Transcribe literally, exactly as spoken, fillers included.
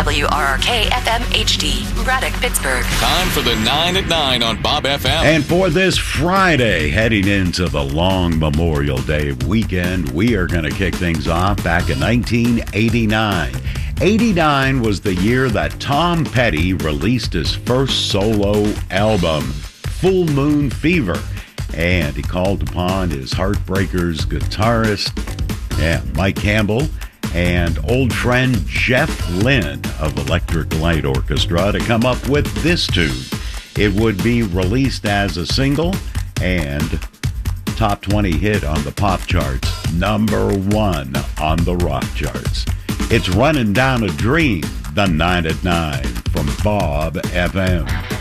W R R K F M H D, Braddock, Pittsburgh. Time for the nine at nine on Bob F M. And for this Friday, heading into the long Memorial Day weekend, we are going to kick things off back in nineteen eighty-nine. eighty-nine was the year that Tom Petty released his first solo album, Full Moon Fever. And he called upon his Heartbreakers guitarist, yeah, Mike Campbell, and old friend Jeff Lynne of Electric Light Orchestra to come up with this tune. It would be released as a single and top twenty hit on the pop charts, number one on the rock charts. It's Running Down a Dream, the nine at nine from Bob F M.